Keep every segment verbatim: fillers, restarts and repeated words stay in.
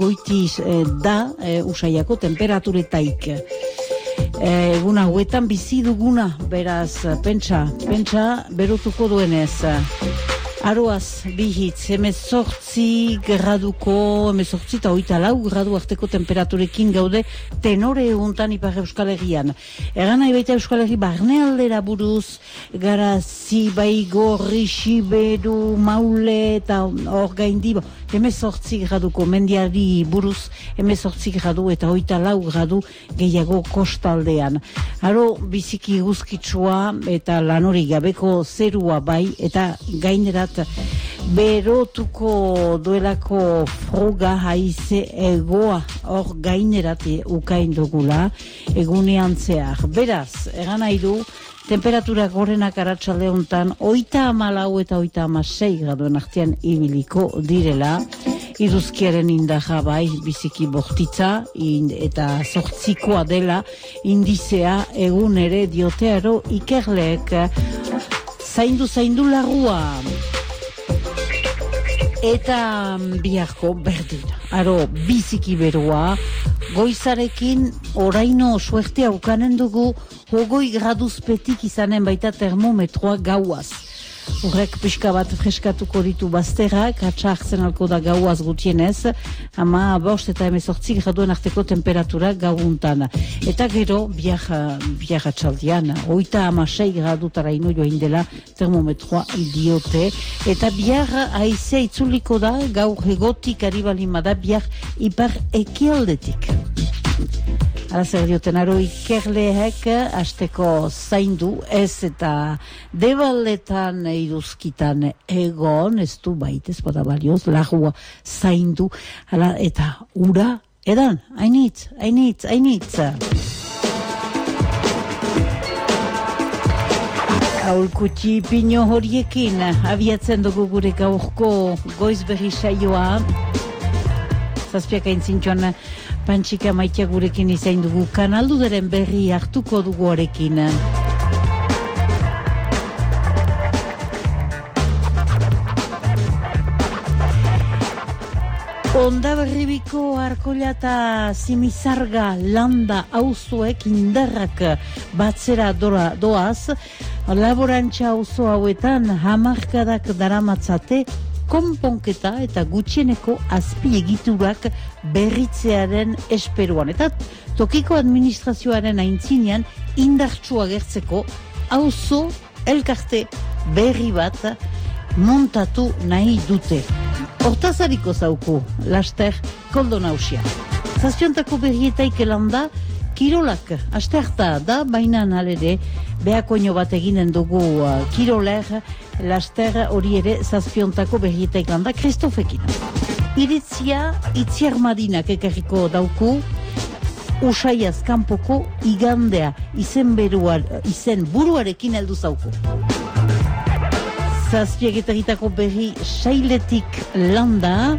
goitiz eh, da eh, usaiako temperaturetaik. Eh, egun hauetan bizi duguna, beraz, pentsa, pentsa berotuko duenez. Aroaz, bihitz, emezortzi graduko, emezortzi eta oita lau gradu arteko temperaturekin gaude tenore eguntan Ipar Euskal Herrian. Egan nahi baita Euskal Herri barnealdera buruz, Garazi, Baigo, Rixiberu, Maule eta hor gaindi, emezortzi graduko mendiari buruz, emezortzi gradu eta oita lau gradu gehiago kostaldean. Aro, biziki guzkitsua eta lanori gabeko zerua bai, eta gainerat berotuko duelako froga haize egoa hor gainerati ukain dugula egunean zehar. Beraz, egan nahi du, temperatura gorenak aratsalde hontan oita hamalau eta oita hamasei graduen artean ibiliko direla. Iduzkiaren indaja bai biziki bortitza in, eta zortzikoa dela indizea egun ere diotearo ikerleek. Zaindu, zaindu larrua. Eta biharko berdin. Aro, biziki beroa, goizarekin oraino suertea ukanen dugu hogoi graduzpetik izanen baita termometroa gauaz. Horrek pixka bat freskatuko ditu bazterrak, atxa hartzen alko da gauaz gutienez, ama bost eta emezortzi graduen arteko temperatura gauuntan. Eta gero, bihar, bihar atxaldian, oita amasei gradutara ino joain dela termometroa diote. Eta bihar haizea itzuliko da, gaur egotik aribalima da, bihar ipar ekialdetik. Ara zer dioten, aro ikerleek asteko zaindu, ez eta debaldetan iduzkitan egon, ez du baitez bada balioz, lagua zaindu, ala, eta ura, edan, hainitz, hainitz, hainitz. Aulkuti pino horiekin, abiatzen dugu gure gaurko goiz berri saioa, zazpiak aintzintxoan, Pantxika maitea gurekin izain dugu, kanalduderen berri hartuko dugu horekin. Ondaberribiko Arkoila eta Simizarga landa auzoek indarrak batzera dora, doaz, laborantza auzo hauetan hamarkadak daramatzate konponketa eta gutxieneko azpiegiturak berritzearen esperuan. Eta tokiko administrazioaren aintzinean indartsua gertzeko auzo elkarte berri bat montatu nahi dute. Hortazariko zauku, laster koldo nausia. Zazpiontako berrietaik elanda, kirolak, aste harta da, baina nalere, behakoino bat eginen dugu uh, kiroler, laster hori ere zazpiontako berrietaik landa, Kristofekin. Iritzia itziar madinak ekarriko dauku, usaiaz kanpoko igandea, izen, beruar, izen buruarekin heldu zauku. Zazpiegetarritako berri sailetik landa,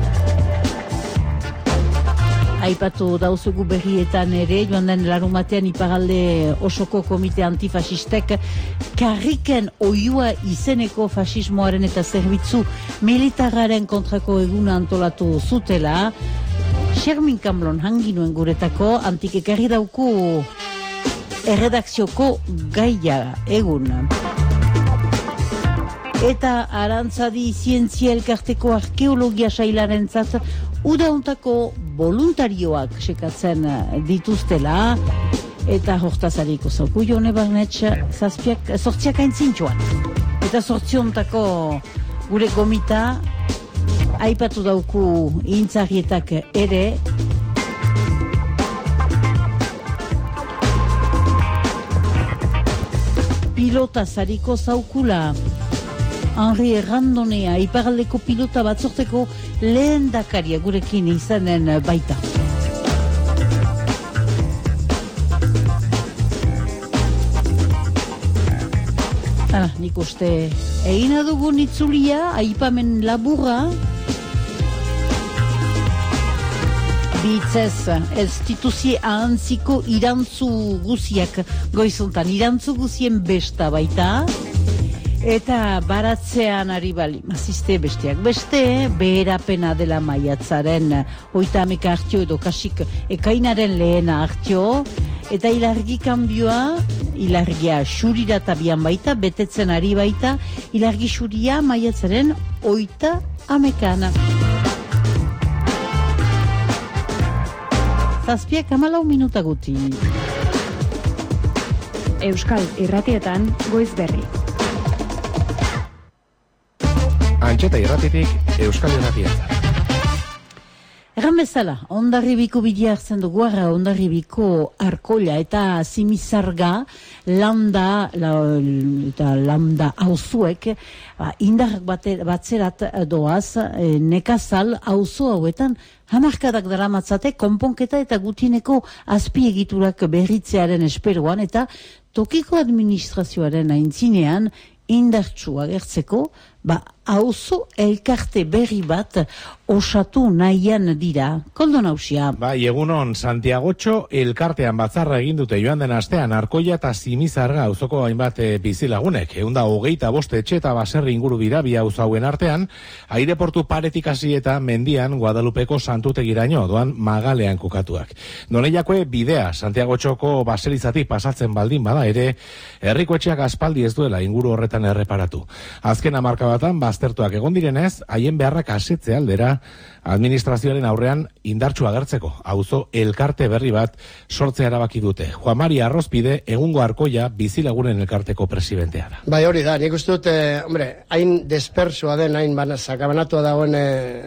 aipatu dauzugu berrietan ere, joan den larumatean iparalde osoko komite antifasistek karriken oiua izeneko fasismoaren eta zerbitzu militararen kontrako eguna antolatu zutela. Xermin Kamblon hanginuen guretako antik ekarri dauku erredakzioko gaia egun. Eta Arantzadi zientzia elkarteko arkeologia sailaren zat, udauntako voluntarioak sekatzen dituztela, eta hortazariko zauku jone barnetx, zazpiak, sortziak aintzintxoan. Eta sortziontako gure gomita, aipatu dauku intzarrietak ere, pilota zariko zaukula, Henri Errandonea, iparaldeko pilota batzorteko lehen dakaria gurekin izanen baita. Ah, nik uste egina dugun itzulia, aipamen laburra, bitzez, ez dituzie ahantziko irantzu guziak goizontan, irantzu guzien besta baita, Eta baratzean ari bali, mazizte besteak beste, beherapena dela maiatzaren oita ameka hartio edo kasik ekainaren lehena hartio, eta ilargi kanbioa, ilargia xurira tabian baita, betetzen ari baita, ilargi xuria maiatzaren oita amekana. Zazpiak amalau minuta guti. Euskal Irratietan goiz berri. Antxeta irratitik Euskal Irratietan. Erran bezala, Hondarribiko bidea hartzen dugu, Hondarribiko Arkola eta Simizarga landa la, eta landa auzuek ba, indar bate, batzerat doaz e, nekazal auzo hauetan hamarkadak daramatzate konponketa eta gutineko azpiegiturak berritzearen esperoan eta tokiko administrazioaren aintzinean indartsu agertzeko, ba, auzo elkarte berri bat osatu nahian dira. Koldo nausia. Bai, egunon, Santiagotxo elkartean batzarra egin dute joan den astean Arkoia eta Simizarga auzoko hainbat e, bizilagunek. Eunda hogeita bost etxe eta baserri inguru dira bi auzo hauen artean, aireportu paretik hasi eta mendian Guadalupeko santutegiraino doan magalean kokatuak. Doneiakoe bidea Santiagotxoko baselizatik pasatzen baldin bada ere, herriko etxeak aspaldi ez duela inguru horretan erreparatu. Azken hamarka batan baztertuak egon direnez, haien beharrak asetze aldera administrazioaren aurrean indartsu agertzeko. Auzo elkarte berri bat sortzea erabaki dute. Juan Mari Arrozpide egungo Arkoia bizilagunen elkarteko presidentea da. Bai, hori da, nik uste dut, eh, hombre, hain dispersoa den, hain sakabanatua dagoen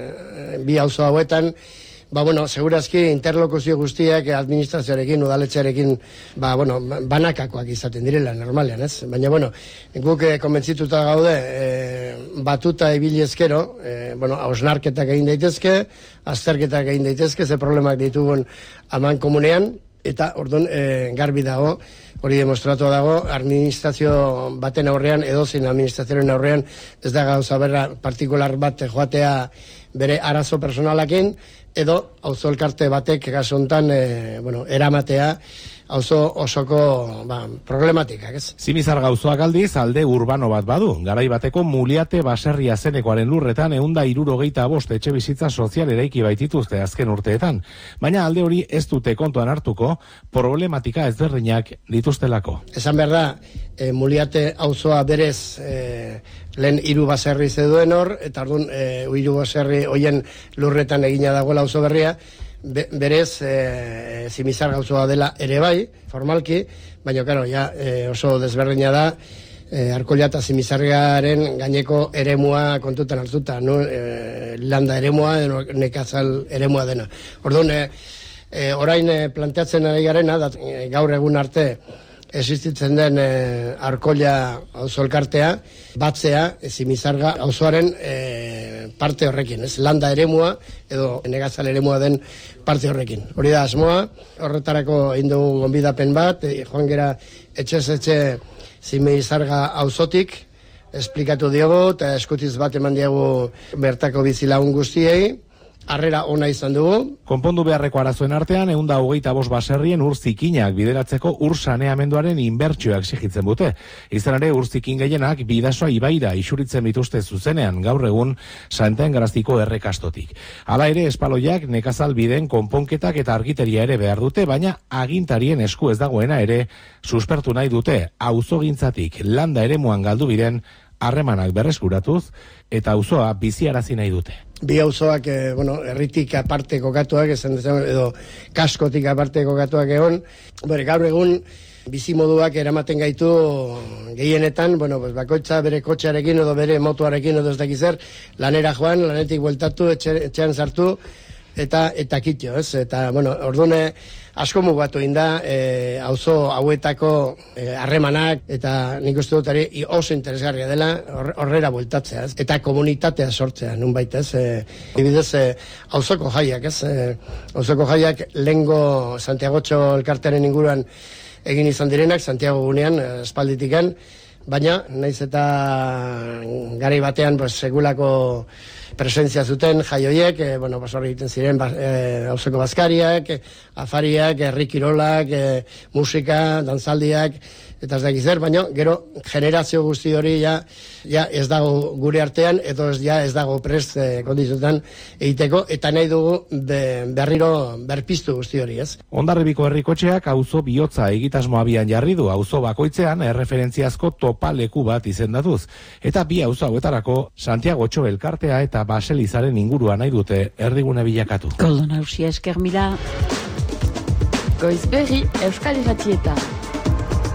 eh, bi auzo hauetan, ba, bueno, segurazki interlokuzio guztiak administrazioarekin, udaletxearekin, ba, bueno, banakakoak izaten direla, normalean, ez? Baina, bueno, guk eh, konbentzituta gaude, eh, batuta ibili ezkero, eh, bueno, hausnarketak egin daitezke, azterketak egin daitezke, ze problemak ditugun aman komunean, eta orduan e, garbi dago, hori demostratu dago, administrazio baten aurrean, edozein administrazioaren aurrean, ez da gauza berra partikular bat joatea bere arazo personalakin, edo auzo elkarte batek gasontan e, bueno, eramatea auzo osoko ba, problematikak, ez? Simizarga auzoak aldiz alde urbano bat badu. Garai bateko Muliate baserria zenekoaren lurretan ehun eta hirurogeita bost etxe bizitza sozial eraiki baitituzte azken urteetan. Baina alde hori ez dute kontuan hartuko problematika ezberdinak dituztelako. Esan behar da, e, Muliate auzoa berez e, lehen hiru baserri zeduen hor, eta orduan e, hiru baserri hoien lurretan egina dagoela auzo berria, Be, berez e, Simizarga auzoa dela ere bai, formalki, baina karo, ja, e, oso desberdina da, e, Arkoia eta Simizargaren gaineko eremua kontutan hartuta, no? E, landa eremua, nekazal eremua dena. Orduan, e, e, orain e, planteatzen ari garena, da, e, gaur egun arte, existitzen den e, Arkoia auzo elkartea, batzea, e, Simizarga auzoaren e, parte horrekin, ez? Landa eremua edo negazal eremua den parte horrekin. Hori da asmoa, horretarako egin dugu gonbidapen bat, e, joan gera etxez etxe Simizarga auzotik, esplikatu diogu eta eskutiz bat eman diegu bertako bizilagun guztiei, harrera ona izan dugu. Konpondu beharreko arazoen artean, ehun eta hogeita bost baserrien ur zikinak bideratzeko ur saneamenduaren inbertsioak exijitzen dute. Izan ere, ur zikin gehienak bidasoa ibaira isuritzen dituzte zuzenean gaur egun Santaengraztiko errekastotik. Hala ere, espaloiak nekazal biden konponketak eta argiteria ere behar dute, baina agintarien esku ez dagoena ere suspertu nahi dute auzogintzatik landa eremuan galdu biren harremanak berreskuratuz eta auzoa biziarazi nahi dute. Bi auzoak, eh, bueno, herritik aparte kokatuak, esan dezagun, edo kaskotik aparte kokatuak egon, bere, gaur egun bizimoduak eramaten gaitu gehienetan, bueno, pues, bakoitza bere kotxearekin edo bere motoarekin edo ez dakizer, lanera joan, lanetik bueltatu, etxe, etxean sartu, eta eta kitxo, ez? Eta, bueno, ordune asko mugatu inda, e, auzo hauetako harremanak, e, eta nik uste dut ere oso interesgarria dela horrera bueltatzea, ez? Eta komunitatea sortzea, nunbait, ez? E, Ibidez, e, auzoko jaiak, ez? E, auzoko jaiak lehengo Santiagotxo elkartearen inguruan egin izan direnak, Santiago gunean, espalditikan, baina, naiz eta garai batean, pues, segulako presentzia zuten jaioiek, e, bueno, basor egiten ziren ba, e, auzoko bazkariak, e, afariak, herri kirolak, e, musika, dantzaldiak, eta ez dakiz zer, baina gero generazio guzti hori ja, ja ez dago gure artean, edo ez, ja ez dago prest e, kondizioetan egiteko, eta nahi dugu be, berriro berpiztu guzti hori, ez? Hondarribiko herrikotxeak auzo bihotza egitasmo abian jarri du, auzo bakoitzean erreferentziazko topaleku bat izendatuz, eta bi auzo hauetarako Santiago Txo elkartea eta Baselizaren ingurua nahi dute erdigune bilakatu. Koldo Nausia, esker mila. Goiz berri, Euskal Irratietan.